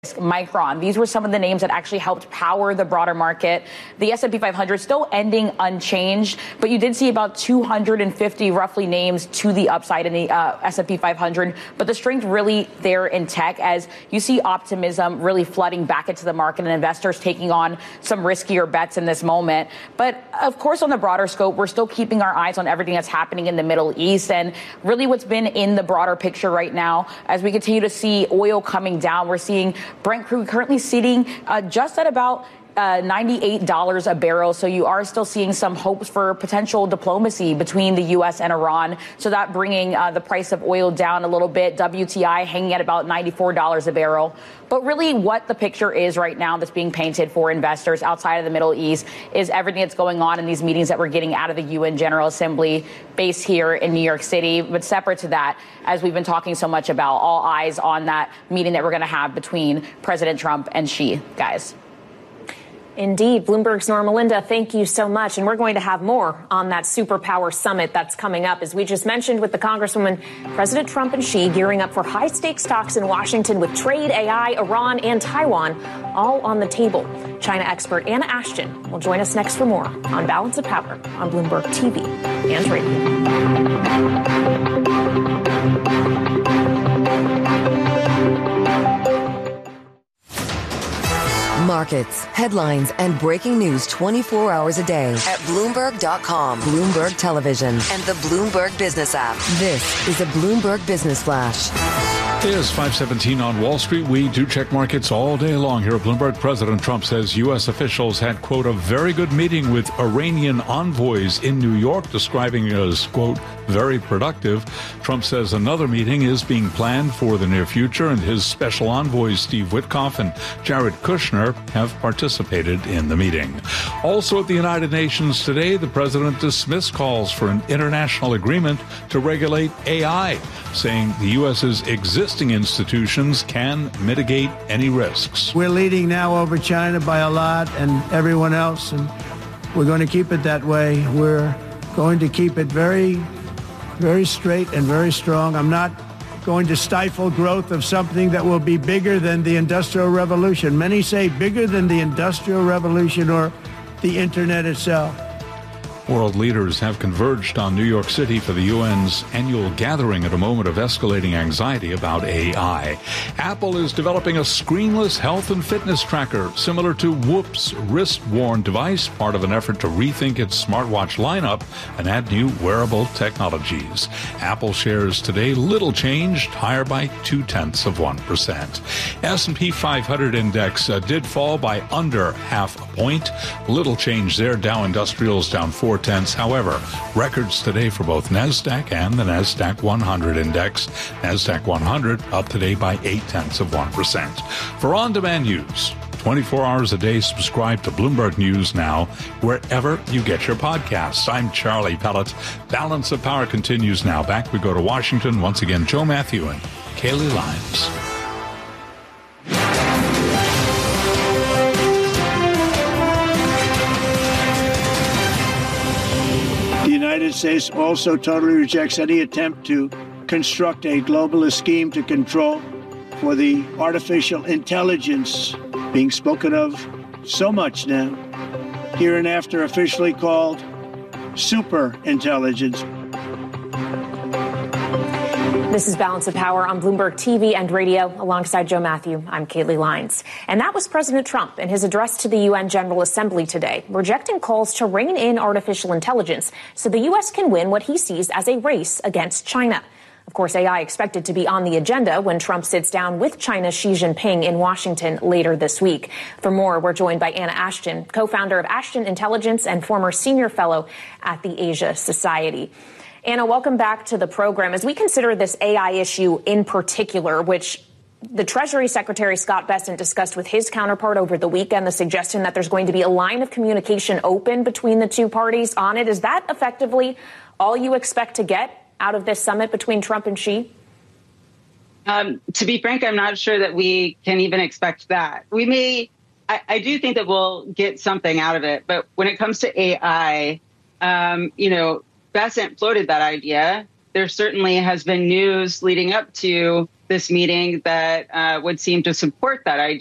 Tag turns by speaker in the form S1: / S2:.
S1: Micron. These were some of the names that actually helped power the broader market. The S&P 500 still ending unchanged, but you did see about 250 roughly names to the upside in the S&P 500. But the strength really there in tech, as you see optimism really flooding back into the market and investors taking on some riskier bets in this moment. But of course, on the broader scope, we're still keeping our eyes on everything that's happening in the Middle East, and really what's been in the broader picture right now as we continue to see oil coming down. We're seeing Brent crude currently sitting just at about $98 a barrel. So you are still seeing some hopes for potential diplomacy between the U.S. and Iran. So that bringing the price of oil down a little bit. WTI hanging at about $94 a barrel. But really what the picture is right now that's being painted for investors outside of the Middle East is everything that's going on in these meetings that we're getting out of the UN General Assembly based here in New York City. But separate to that, as we've been talking so much about, all eyes on that meeting that we're going to have between President Trump and Xi, guys.
S2: Indeed. Bloomberg's Norma Linda, thank you so much. And we're going to have more on that superpower summit that's coming up. As we just mentioned with the Congresswoman, President Trump and Xi gearing up for high-stakes talks in Washington with trade, AI, Iran, and Taiwan all on the table. China expert Anna Ashton will join us next for more on Balance of Power on Bloomberg TV and radio.
S3: Markets, headlines, and breaking news 24 hours a day at Bloomberg.com, Bloomberg Television, and the Bloomberg Business app. This is a Bloomberg Business Flash.
S4: It is 5:17 on Wall Street. We do check markets all day long here at Bloomberg. President Trump says U.S. officials had, quote, a very good meeting with Iranian envoys in New York, describing it as, quote, very productive. Trump says another meeting is being planned for the near future, and his special envoys, Steve Witkoff and Jared Kushner, have participated in the meeting. Also at the United Nations today, the president dismissed calls for an international agreement to regulate AI, saying the U.S.'s existing institutions can mitigate any risks.
S5: We're leading now over China by a lot and everyone else, and we're going to keep it that way. We're going to keep it very, very straight and very strong. I'm not going to stifle growth of something that will be bigger than the Industrial Revolution. Many say bigger than the Industrial Revolution or the Internet itself.
S4: World leaders have converged on New York City for the UN's annual gathering at a moment of escalating anxiety about AI. Apple is developing a screenless health and fitness tracker similar to Whoop's wrist-worn device, part of an effort to rethink its smartwatch lineup and add new wearable technologies. Apple shares today little changed, higher by 0.2%. S&P 500 index did fall by under half a point. Little change there. Dow Industrials down 0.4. However, records today for both NASDAQ and the NASDAQ 100 index. NASDAQ 100 up today by 0.8%. For on-demand news, 24 hours a day, subscribe to Bloomberg News Now, wherever you get your podcasts. I'm Charlie Pellet. Balance of Power continues now. Back we go to Washington. Once again, Joe Matthew and Kaylee Lyons.
S5: The United States also totally rejects any attempt to construct a globalist scheme to control for the artificial intelligence being spoken of so much now, hereinafter officially called super intelligence.
S2: This is Balance of Power on Bloomberg TV and radio. Alongside Joe Matthew, I'm Kaylee Lyons. And that was President Trump in his address to the UN General Assembly today, rejecting calls to rein in artificial intelligence so the U.S. can win what he sees as a race against China. Of course, AI expected to be on the agenda when Trump sits down with China's Xi Jinping in Washington later this week. For more, we're joined by Anna Ashton, co-founder of Ashton Intelligence and former senior fellow at the Asia Society. Anna, welcome back to the program. As we consider this AI issue in particular, which the Treasury Secretary Scott Bessent discussed with his counterpart over the weekend, the suggestion that there's going to be a line of communication open between the two parties on it, is that effectively all you expect to get out of this summit between Trump and Xi?
S6: To be frank, I'm not sure that we can even expect that. I do think that we'll get something out of it. But when it comes to AI, Bessent floated that idea. there certainly has been news leading up to this meeting that would seem to support that idea.